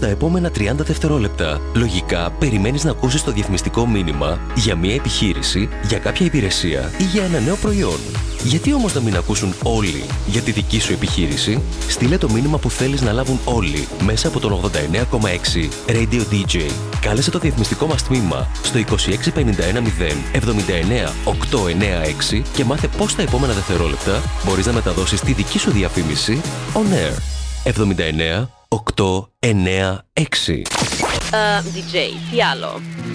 στα επόμενα 30 δευτερόλεπτα. Λογικά, περιμένεις να ακούσεις το διαφημιστικό μήνυμα για μια επιχείρηση, για κάποια υπηρεσία ή για ένα νέο προϊόν. Γιατί όμως να μην ακούσουν όλοι για τη δική σου επιχείρηση? Στείλε το μήνυμα που θέλεις να λάβουν όλοι μέσα από τον 89,6 Radio DJ. Κάλεσε το διαφημιστικό μας τμήμα στο 26510 79 896 και μάθε πώς στα επόμενα δευτερόλεπτα μπορείς να μεταδώσεις τη δική σου διαφήμιση on air. 79 896. DJ, τι άλλο?